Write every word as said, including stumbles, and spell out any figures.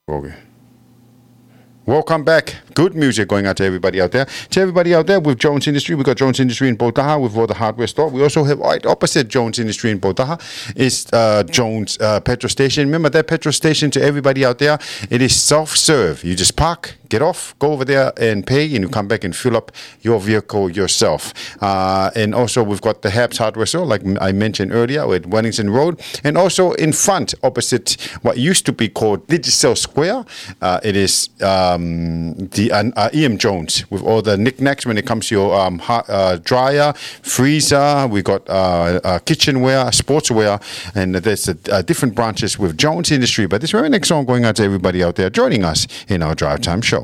Okay. Welcome back. Good music going out to everybody out there. To everybody out there with Jones Industry, we've got Jones Industry in Botaha with all the hardware store. We also have right opposite Jones Industry in Botaha is uh, Jones uh, petrol station. Remember that petrol station to everybody out there? It is self-serve. You just park, get off, go over there and pay, and you come back and fill up your vehicle yourself. Uh, and also we've got the Habs hardware store, like I mentioned earlier, at Wellington Road. And also in front, opposite what used to be called Digicel Square, uh, it is... Um, the uh, uh, E M Jones with all the knickknacks when it comes to your um, hot, uh, dryer, freezer. We got uh, uh, kitchenware, sportswear, and there's uh, uh, different branches with Jones Industry. But this very next song going out to everybody out there joining us in our Drive Time show.